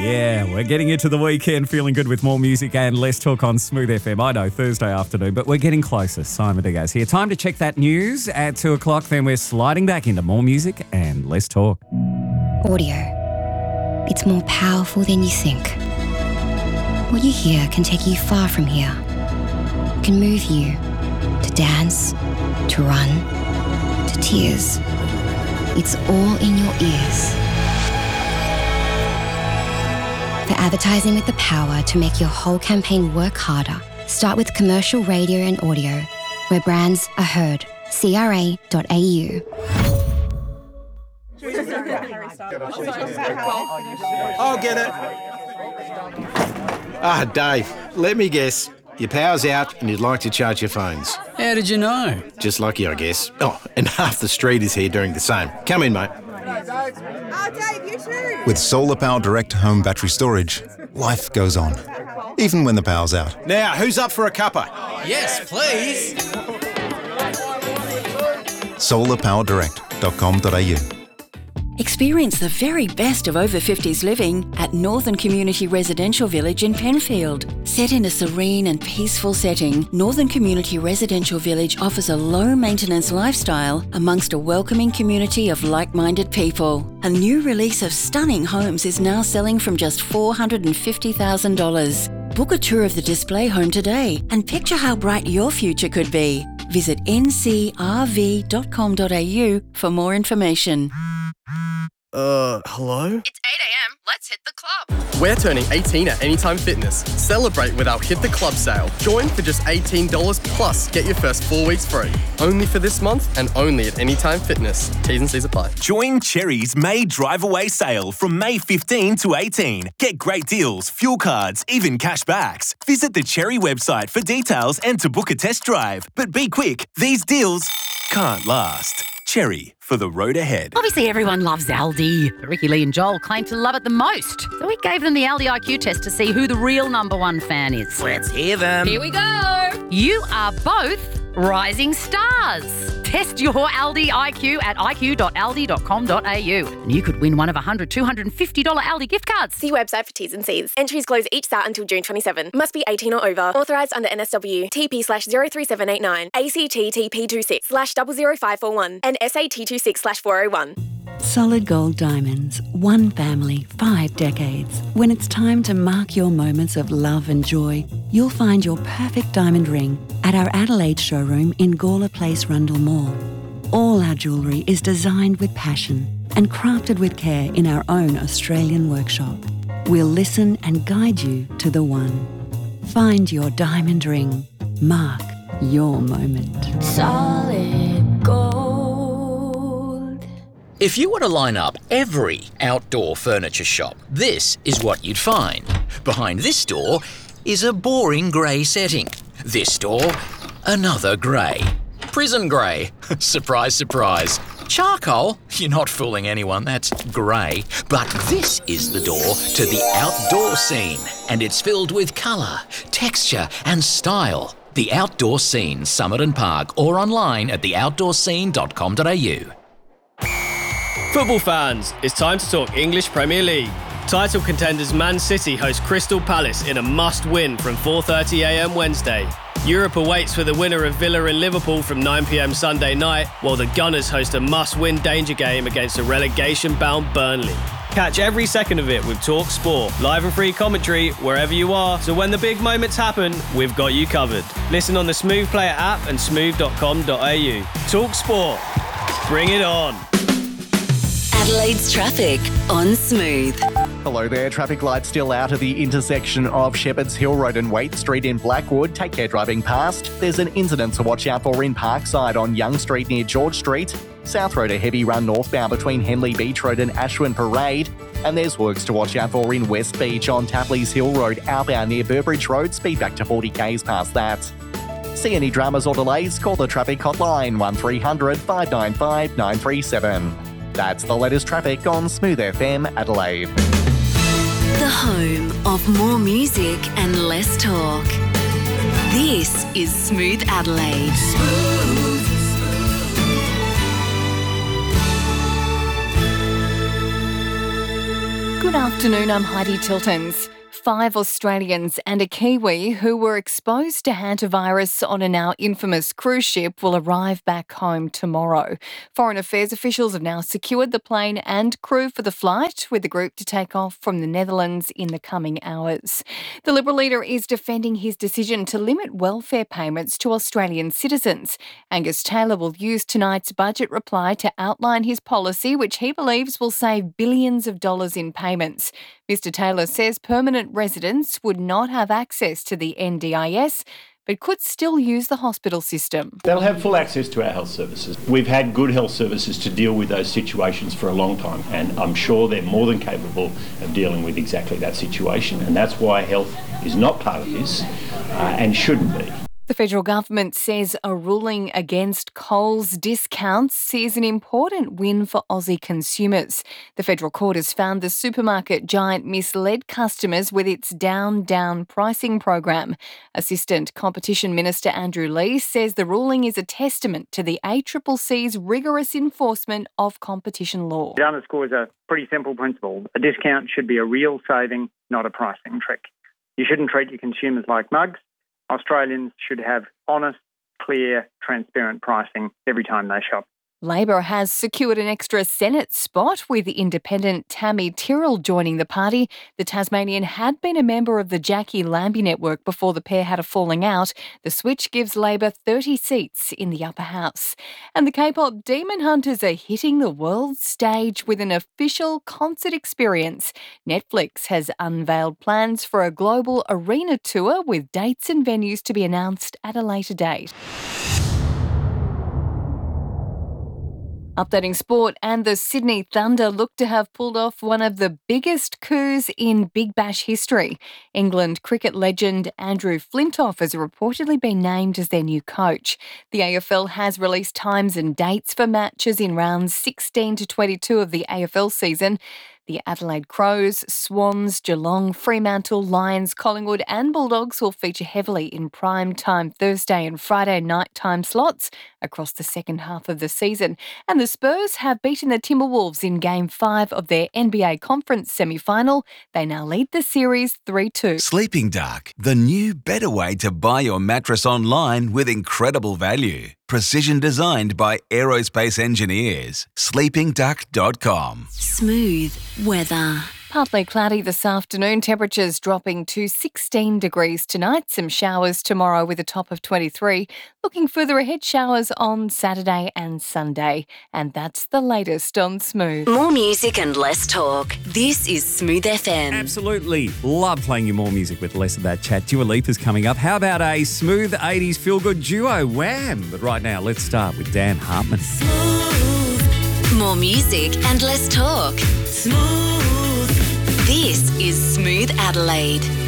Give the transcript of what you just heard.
Yeah, we're getting into the weekend, feeling good with more music and less talk on Smooth FM. I know, Thursday afternoon, but we're getting closer. Simon Diaz here. Time to check that news at 2 o'clock. Then we're sliding back into more music and less talk. Audio. It's more powerful than you think. What you hear can take you far from here. It can move you to dance, to run, to tears. It's all in your ears. For advertising with the power to make your whole campaign work harder, start with commercial radio and audio, where brands are heard. CRA.au. I'll get it. Dave, let me guess. Your power's out and you'd like to charge your phones. How did you know? Just lucky, I guess. Oh, and half the street is here doing the same. Come in, mate. Dave, you too. With Solar Power Direct Home Battery Storage, life goes on, even when the power's out. Now, who's up for a cuppa? Yes, please. solarpowerdirect.com.au. Experience the very best of over 50s living at Northern Community Residential Village in Penfield. Set in a serene and peaceful setting, Northern Community Residential Village offers a low-maintenance lifestyle amongst a welcoming community of like-minded people. A new release of stunning homes is now selling from just $450,000. Book a tour of the display home today and picture how bright your future could be. Visit ncrv.com.au for more information. Hello? It's 8 a.m. Let's hit the club. We're turning 18 at Anytime Fitness. Celebrate with our Hit the Club sale. Join for just $18 plus get your first 4 weeks free. Only for this month and only at Anytime Fitness. T's and C's apply. Join Cherry's May Drive Away sale from May 15 to 18. Get great deals, fuel cards, even cash backs. Visit the Cherry website for details and to book a test drive. But be quick, these deals can't last. Cherry, for the road ahead. Obviously, everyone loves Aldi. But Ricky Lee and Joel claim to love it the most. So we gave them the Aldi IQ test to see who the real number one fan is. Let's hear them. Here we go. You are both rising stars. Test your Aldi IQ at iq.aldi.com.au. And you could win one of $100, $250 Aldi gift cards. See website for T's and C's. Entries close each start until June 27. Must be 18 or over. Authorised under NSW. TP/03789. ACT TP26/00541. And SAT26/401. Solid Gold Diamonds. One family, 5 decades. When it's time to mark your moments of love and joy, you'll find your perfect diamond ring at our Adelaide showroom in Gawler Place, Rundle Mall. All our jewellery is designed with passion and crafted with care in our own Australian workshop. We'll listen and guide you to the one. Find your diamond ring. Mark your moment. Solid Gold. If you were to line up every outdoor furniture shop, this is what you'd find. Behind this door is a boring grey setting. This door, another grey. Prison grey. Surprise, surprise. Charcoal? You're not fooling anyone, that's grey. But this is the door to the outdoor scene, and it's filled with colour, texture and style. The Outdoor Scene, Summit and Park, or online at theoutdoorscene.com.au. Football fans, it's time to talk English Premier League. Title contenders Man City host Crystal Palace in a must-win from 4:30am Wednesday. Europe awaits for the winner of Villa and Liverpool from 9pm Sunday night, while the Gunners host a must-win danger game against a relegation-bound Burnley. Catch every second of it with Talk Sport, live and free commentary wherever you are, so when the big moments happen, we've got you covered. Listen on the Smooth Player app and smooth.com.au. Talk Sport. Bring it on. Adelaide's traffic on Smooth. Hello there, traffic lights still out at the intersection of Shepherd's Hill Road and Waite Street in Blackwood. Take care driving past. There's an incident to watch out for in Parkside on Young Street near George Street. South Road a heavy run northbound between Henley Beach Road and Ashwin Parade. And there's works to watch out for in West Beach on Tapley's Hill Road outbound near Burbridge Road. Speed back to 40 k's past that. See any dramas or delays? Call the traffic hotline 1300 595 937. That's the latest traffic on Smooth FM Adelaide. The home of more music and less talk. This is Smooth Adelaide. Good afternoon, I'm Heidi Tiltons. 5 Australians and a Kiwi who were exposed to hantavirus on a now infamous cruise ship will arrive back home tomorrow. Foreign Affairs officials have now secured the plane and crew for the flight, with the group to take off from the Netherlands in the coming hours. The Liberal leader is defending his decision to limit welfare payments to Australian citizens. Angus Taylor will use tonight's budget reply to outline his policy, which he believes will save billions of dollars in payments. Mr Taylor says permanent residents would not have access to the NDIS, but could still use the hospital system. They'll have full access to our health services. We've had good health services to deal with those situations for a long time, and I'm sure they're more than capable of dealing with exactly that situation, and that's why health is not part of this and shouldn't be. The federal government says a ruling against Coles discounts is an important win for Aussie consumers. The federal court has found the supermarket giant misled customers with its down pricing program. Assistant Competition Minister Andrew Leigh says the ruling is a testament to the ACCC's rigorous enforcement of competition law. It underscores a pretty simple principle. A discount should be a real saving, not a pricing trick. You shouldn't treat your consumers like mugs. Australians should have honest, clear, transparent pricing every time they shop. Labor has secured an extra Senate spot, with independent Tammy Tyrrell joining the party. The Tasmanian had been a member of the Jackie Lambie network before the pair had a falling out. The switch gives Labor 30 seats in the upper house. And the K-pop Demon Hunters are hitting the world stage with an official concert experience. Netflix has unveiled plans for a global arena tour with dates and venues to be announced at a later date. Updating sport, and the Sydney Thunder look to have pulled off one of the biggest coups in Big Bash history. England cricket legend Andrew Flintoff has reportedly been named as their new coach. The AFL has released times and dates for matches in rounds 16 to 22 of the AFL season. The Adelaide Crows, Swans, Geelong, Fremantle, Lions, Collingwood and Bulldogs will feature heavily in prime time Thursday and Friday night time slots across the second half of the season. And the Spurs have beaten the Timberwolves in Game 5 of their NBA Conference semi-final. They now lead the series 3-2. Sleeping Dark, the new better way to buy your mattress online with incredible value. Precision designed by aerospace engineers. sleepingduck.com. Smooth weather. Partly cloudy this afternoon, temperatures dropping to 16 degrees tonight. Some showers tomorrow with a top of 23. Looking further ahead, showers on Saturday and Sunday. And that's the latest on Smooth. More music and less talk. This is Smooth FM. Absolutely love playing you more music with less of that chat. Dua Lipa's coming up. How about a smooth 80s feel-good duo, Wham? But right now, let's start with Dan Hartman. Smooth. More music and less talk. Smooth. This is Smooth Adelaide.